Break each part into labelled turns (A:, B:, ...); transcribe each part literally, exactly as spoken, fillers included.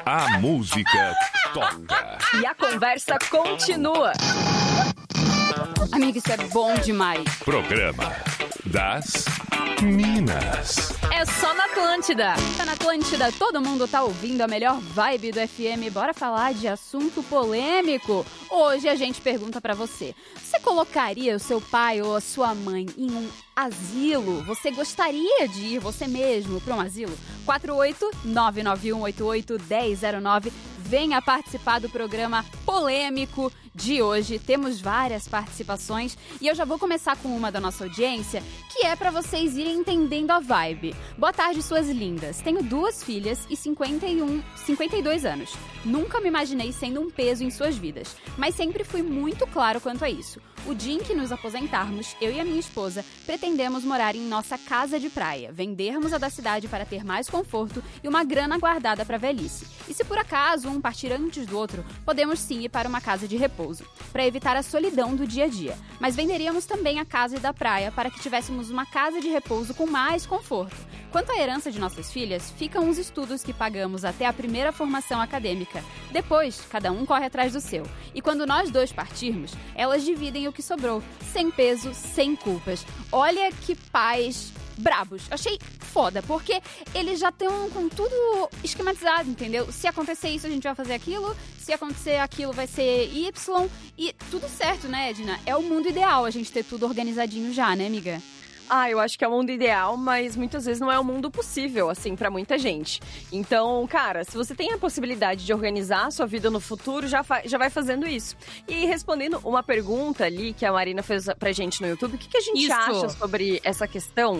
A: A música toca.
B: E a conversa continua.
C: Amiga, isso é bom demais.
A: Programa das Minas.
B: É só na Atlântida.
C: Tá na Atlântida, todo mundo tá ouvindo a melhor vibe do F M. Bora falar de assunto polêmico. Hoje a gente pergunta pra você: você colocaria o seu pai ou a sua mãe em um asilo? Você gostaria de ir você mesmo pra um asilo? quatro oito nove nove um oito oito um zero zero nove. Venha participar do programa polêmico de hoje. Temos várias participações e eu já vou começar com uma da nossa audiência, que é para vocês irem entendendo a vibe. Boa tarde, suas lindas. Tenho duas filhas e cinquenta e um, cinquenta e dois anos. Nunca me imaginei sendo um peso em suas vidas, mas sempre fui muito claro quanto a isso. O dia em que nos aposentarmos, eu e a minha esposa pretendemos morar em nossa casa de praia, vendermos a da cidade para ter mais conforto e uma grana guardada para a velhice. E se por acaso um partir antes do outro, podemos sim ir para uma casa de repouso, para evitar a solidão do dia a dia. Mas venderíamos também a casa da praia para que tivéssemos uma casa de repouso com mais conforto. Quanto à herança de nossas filhas, ficam os estudos que pagamos até a primeira formação acadêmica. Depois, cada um corre atrás do seu. E quando nós dois partirmos, elas dividem o que sobrou, sem peso, sem culpas. Olha que pais brabos. Achei foda, porque eles já estão com tudo esquematizado, entendeu? Se acontecer isso, a gente vai fazer aquilo. Se acontecer aquilo, vai ser Y. E tudo certo, né, Edna? É o mundo ideal a gente ter tudo organizadinho já, né, amiga?
B: Ah, eu acho que é o mundo ideal, mas muitas vezes não é o mundo possível, assim, pra muita gente. Então, cara, se você tem a possibilidade de organizar a sua vida no futuro, já, já vai fazendo isso. E respondendo uma pergunta ali que a Marina fez pra gente no YouTube, o que, que a gente
D: isso.
B: acha sobre essa questão?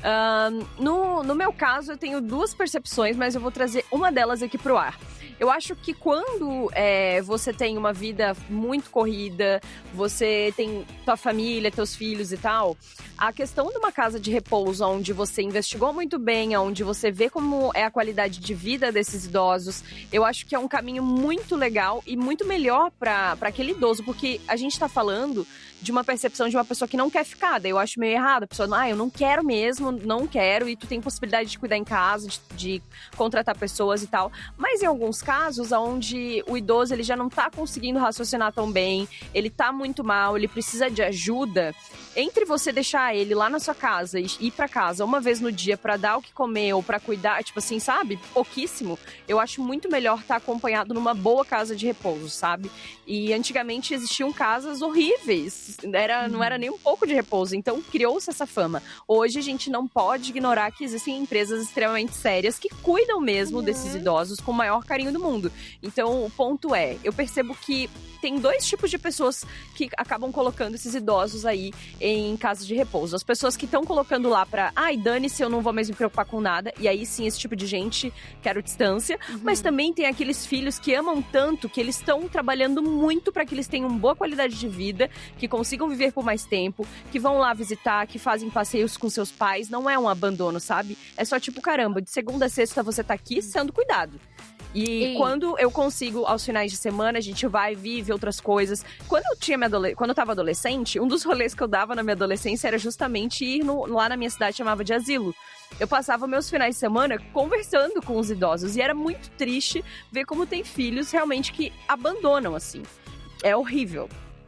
B: Uh, no, no meu caso, eu tenho duas percepções, mas eu vou trazer uma delas aqui pro ar. Eu acho que quando é, você tem uma vida muito corrida, você tem tua família, teus filhos e tal, a questão de uma casa de repouso onde você investigou muito bem, onde você vê como é a qualidade de vida desses idosos, eu acho que é um caminho muito legal e muito melhor para aquele idoso, porque a gente tá falando de uma percepção de uma pessoa que não quer ficar. Daí eu acho meio errado. A pessoa, ah, eu não quero mesmo, não quero, e tu tem possibilidade de cuidar em casa, de, de contratar pessoas e tal. Mas em alguns casos, onde o idoso ele já não tá conseguindo raciocinar tão bem, ele tá muito mal, ele precisa de ajuda, entre você deixar ele lá na sua casa e ir pra casa uma vez no dia pra dar o que comer ou pra cuidar, tipo assim, sabe? Pouquíssimo. Eu acho muito melhor estar acompanhado numa boa casa de repouso, sabe? E antigamente existiam casas horríveis. Era, não era nem um pouco de repouso, então criou-se essa fama. Hoje a gente não pode ignorar que existem empresas extremamente sérias que cuidam mesmo uhum. desses idosos com o maior carinho do mundo. Então o ponto é, eu percebo que tem dois tipos de pessoas que acabam colocando esses idosos aí em casas de repouso. As pessoas que estão colocando lá pra, ai, dane-se, eu não vou mais me preocupar com nada, e aí sim, esse tipo de gente, quero distância. Uhum. Mas também tem aqueles filhos que amam tanto que eles estão trabalhando muito para que eles tenham boa qualidade de vida, que consigam viver por mais tempo, que vão lá visitar, que fazem passeios com seus pais. Não é um abandono, sabe? É só tipo, caramba, de segunda a sexta você tá aqui sendo cuidado. E Ei. quando eu consigo, aos finais de semana, a gente vai, vive outras coisas. Quando eu tinha minha adole... quando eu tava adolescente, um dos rolês que eu dava na minha adolescência era justamente ir no... lá na minha cidade, chamava de asilo. Eu passava meus finais de semana conversando com os idosos. E era muito triste ver como tem filhos realmente que abandonam, assim. É horrível.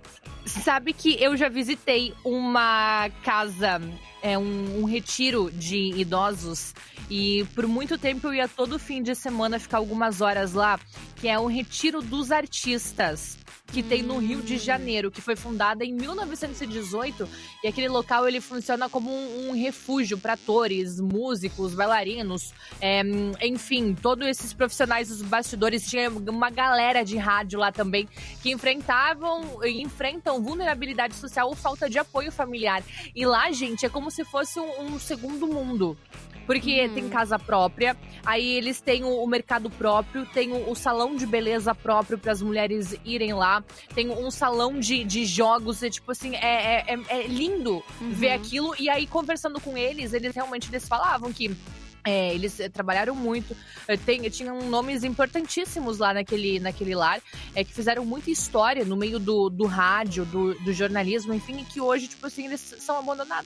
D: Sabe que eu já visitei uma casa, é, um, um retiro de idosos, e por muito tempo eu ia todo fim de semana ficar algumas horas lá, que é o Retiro dos Artistas, que tem no Rio de Janeiro, que foi fundada em mil novecentos e dezoito, e aquele local ele funciona como um, um refúgio para atores, músicos, bailarinos, é, enfim, todos esses profissionais dos bastidores. Tinha uma galera de rádio lá também que enfrentavam e enfrentam vulnerabilidade social ou falta de apoio familiar. E lá, gente, é como se fosse um, um segundo mundo. Porque uhum. tem casa própria, aí eles têm o, o mercado próprio, tem o, o salão de beleza próprio para as mulheres irem lá, tem um salão de, de jogos, é tipo assim, é, é, é lindo uhum. ver aquilo. E aí, conversando com eles, eles realmente eles falavam que É, eles trabalharam muito, tem, tinham nomes importantíssimos lá naquele, naquele lar, é, que fizeram muita história no meio do, do rádio, do, do jornalismo, enfim, e que hoje, tipo assim, eles são abandonados.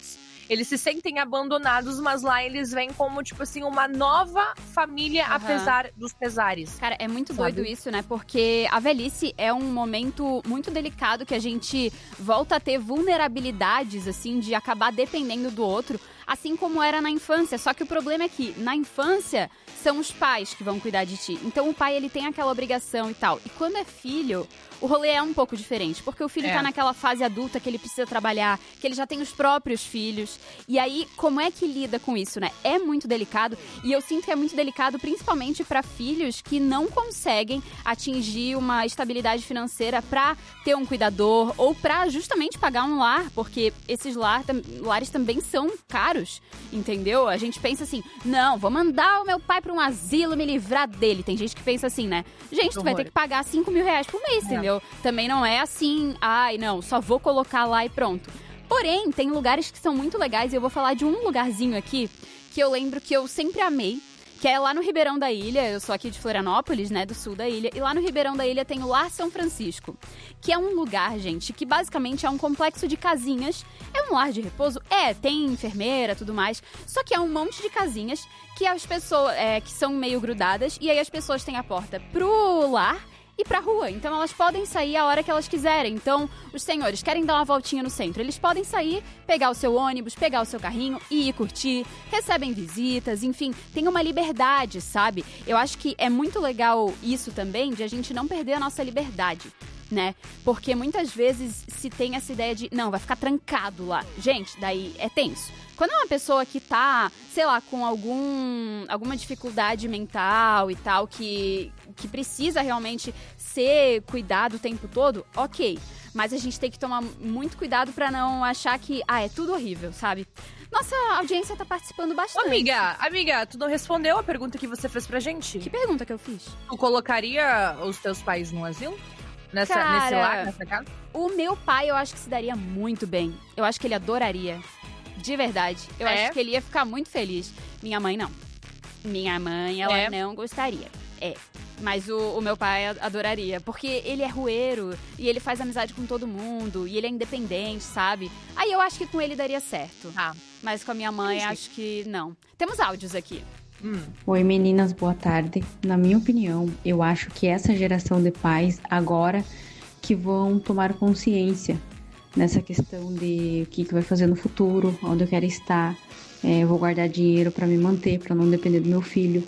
D: eles se sentem abandonados, mas lá eles vêm como, tipo assim, uma nova família, uhum. apesar dos pesares.
C: Cara, é muito sabe? doido isso, né? Porque a velhice é um momento muito delicado que a gente volta a ter vulnerabilidades, assim, de acabar dependendo do outro, assim como era na infância. Só que o problema é que, na infância, são os pais que vão cuidar de ti. Então, o pai, ele tem aquela obrigação e tal. E quando é filho, o rolê é um pouco diferente. Porque o filho é. tá naquela fase adulta que ele precisa trabalhar, que ele já tem os próprios filhos. E aí, como é que lida com isso, né? É muito delicado. E eu sinto que é muito delicado, principalmente para filhos que não conseguem atingir uma estabilidade financeira para ter um cuidador ou para justamente pagar um lar. Porque esses lar, lares também são caros, entendeu? A gente pensa assim, não, vou mandar o meu pai para um asilo, me livrar dele. Tem gente que pensa assim, né? Gente, tu vai ter que pagar cinco mil reais por mês, é. entendeu? Também não é assim, ai, não, só vou colocar lá e pronto. Porém, tem lugares que são muito legais e eu vou falar de um lugarzinho aqui que eu lembro que eu sempre amei, que é lá no Ribeirão da Ilha. Eu sou aqui de Florianópolis, né, do sul da ilha, e lá no Ribeirão da Ilha tem o Lar São Francisco, que é um lugar, gente, que basicamente é um complexo de casinhas. É um lar de repouso? É, tem enfermeira, tudo mais, só que é um monte de casinhas que as pessoas, é, que são meio grudadas, e aí as pessoas têm a porta pro lar e pra rua, então elas podem sair a hora que elas quiserem. Então, os senhores querem dar uma voltinha no centro, eles podem sair, pegar o seu ônibus, pegar o seu carrinho e ir curtir, recebem visitas, enfim, tem uma liberdade, sabe? Eu acho que é muito legal isso também, de a gente não perder a nossa liberdade, né? Porque muitas vezes se tem essa ideia de, não, vai ficar trancado lá. Gente, daí é tenso. Quando é uma pessoa que tá, sei lá, com algum, alguma dificuldade mental e tal, que, que precisa realmente ser cuidado o tempo todo, ok. Mas a gente tem que tomar muito cuidado pra não achar que, ah, é tudo horrível, sabe? Nossa audiência tá participando bastante.
D: Ô, amiga, amiga, tu não respondeu a pergunta que você fez pra gente?
C: Que pergunta que eu fiz?
D: Tu colocaria os teus pais no asilo? Nessa,
C: Cara,
D: nesse lar, nessa casa?
C: O meu pai, eu acho que se daria muito bem. Eu acho que ele adoraria. De verdade. Eu
D: é?
C: acho que ele ia ficar muito feliz. Minha mãe, não. Minha mãe, ela
D: é?
C: não gostaria. É. Mas o, o meu pai adoraria. Porque ele é rueiro e ele faz amizade com todo mundo. E ele é independente, sabe? Aí eu acho que com ele daria certo.
D: Ah.
C: Mas com a minha mãe,
D: Entendi.
C: acho que não. Temos áudios aqui.
D: Hum.
E: Oi, meninas, boa tarde. Na minha opinião, eu acho que essa geração de pais agora que vão tomar consciência nessa questão de o que, que vai fazer no futuro, onde eu quero estar, é, eu vou guardar dinheiro para me manter, para não depender do meu filho,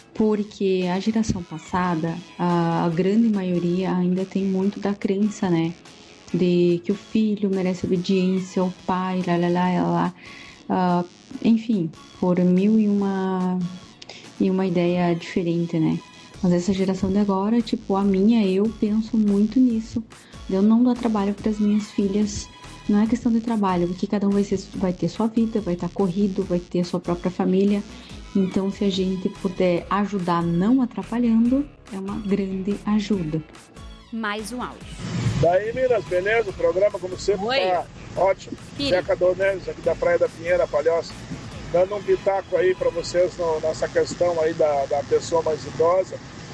E: porque a geração passada, a, a grande maioria ainda tem muito da crença, né, de que o filho merece obediência ao pai, lá, lá, lá, lá, lá. Uh, enfim, por mil e uma, e uma ideia diferente, né, mas essa geração de agora, tipo, a minha, eu penso muito nisso. Eu não dou trabalho para as minhas filhas, não é questão de trabalho, porque cada um vai, ser, vai ter sua vida, vai estar corrido, vai ter sua própria família. Então, se a gente puder ajudar não atrapalhando, é uma grande ajuda.
C: Mais um áudio.
F: Daí, Minas, beleza? O programa, como sempre,
D: Oi.
F: tá ótimo.
C: Filho.
F: Zeca Dornelles, aqui da Praia da Pinheira, Palhoça, dando um pitaco aí para vocês no, nessa questão aí da, da pessoa mais idosa.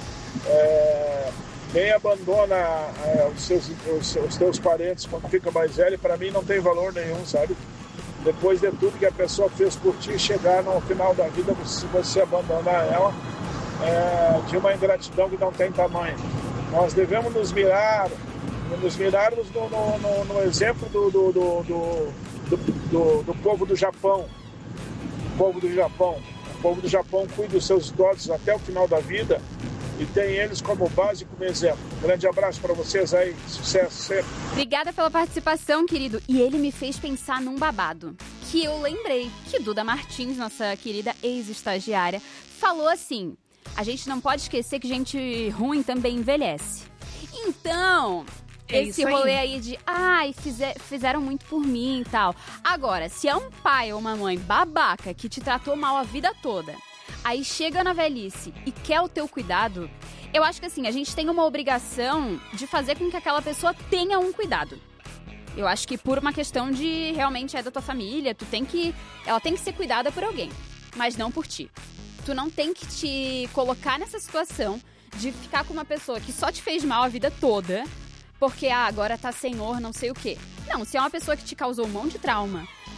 F: É... Quem abandona é, os, seus, os, os teus parentes quando fica mais velho, para mim não tem valor nenhum, sabe? Depois de tudo que a pessoa fez por ti, chegar no final da vida, se você abandonar ela, é, de uma ingratidão que não tem tamanho. Nós devemos nos mirar, nos mirarmos no, no, no, no exemplo do, do, do, do, do, do povo do Japão. O povo do Japão. O povo do Japão cuida dos seus idosos até o final da vida, e tem eles como base e como exemplo. Grande abraço para vocês aí, sucesso sempre.
C: Obrigada pela participação, querido. E ele me fez pensar num babado, que eu lembrei que Duda Martins, nossa querida ex-estagiária, falou assim, a gente não pode esquecer que gente ruim também envelhece. Então,
D: É
C: esse
D: isso aí.
C: rolê aí de, ai, fizer, fizeram muito por mim e tal. Agora, se é um pai ou uma mãe babaca que te tratou mal a vida toda, aí chega na velhice e quer o teu cuidado, eu acho que assim, a gente tem uma obrigação de fazer com que aquela pessoa tenha um cuidado. Eu acho que por uma questão de realmente é da tua família, tu tem que, ela tem que ser cuidada por alguém, mas não por ti. Tu não tem que te colocar nessa situação de ficar com uma pessoa que só te fez mal a vida toda, porque ah, agora tá senhor, não sei o quê. Não, se é uma pessoa que te causou um monte de trauma,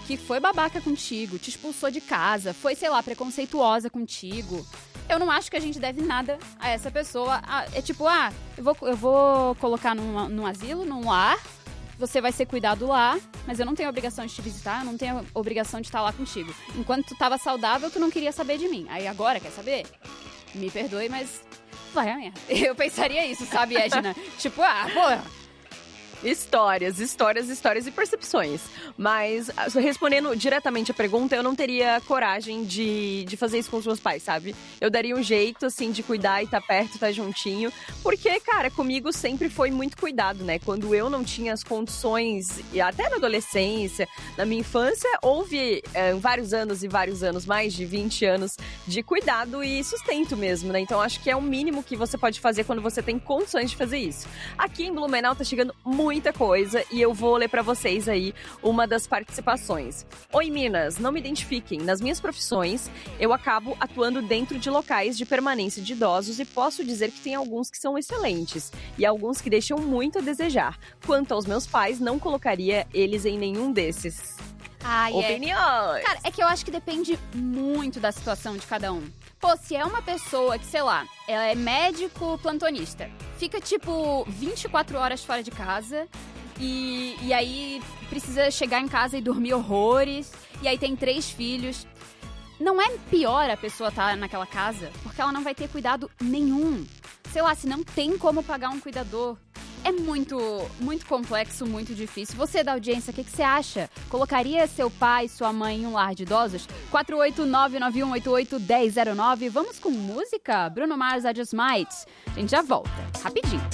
C: que foi babaca contigo, te expulsou de casa, foi, sei lá, preconceituosa contigo, eu não acho que a gente deve nada a essa pessoa. É tipo, ah, eu vou, eu vou colocar num, num asilo, num lar, você vai ser cuidado lá, mas eu não tenho obrigação de te visitar, eu não tenho obrigação de estar lá contigo. Enquanto tu tava saudável, tu não queria saber de mim. Aí agora, quer saber? Me perdoe, mas vai a merda. Eu pensaria isso, sabe, Edna? Tipo, ah, porra.
B: Histórias, histórias, histórias e percepções. Mas, respondendo diretamente a pergunta, eu não teria coragem de, de fazer isso com os meus pais, sabe? Eu daria um jeito, assim, de cuidar e estar tá perto, estar tá juntinho. Porque, cara, comigo sempre foi muito cuidado, né? Quando eu não tinha as condições, e até na adolescência, na minha infância, houve é, vários anos e vários anos, mais de vinte anos, de cuidado e sustento mesmo, né? Então, acho que é o mínimo que você pode fazer quando você tem condições de fazer isso. Aqui em Blumenau tá chegando muito muita coisa e eu vou ler pra vocês aí uma das participações. Oi, Minas, não me identifiquem. Nas minhas profissões, eu acabo atuando dentro de locais de permanência de idosos e posso dizer que tem alguns que são excelentes e alguns que deixam muito a desejar. Quanto aos meus pais, não colocaria eles em nenhum desses.
C: Ai,
B: Opiniões!
C: É. Cara, é que eu acho que depende muito da situação de cada um. Pô, se é uma pessoa que, sei lá, ela é médico plantonista, fica, tipo, vinte e quatro horas fora de casa e, e aí precisa chegar em casa e dormir horrores, e aí tem três filhos. Não é pior a pessoa estar naquela casa, porque ela não vai ter cuidado nenhum. Sei lá, se não tem como pagar um cuidador. É muito, muito complexo, muito difícil. Você da audiência, o que, que você acha? Colocaria seu pai, sua mãe em um lar de idosos? quatro oito nove nove um oito oito um zero zero nove. Vamos com música? Bruno Mars, I Just Might. A gente já volta, rapidinho.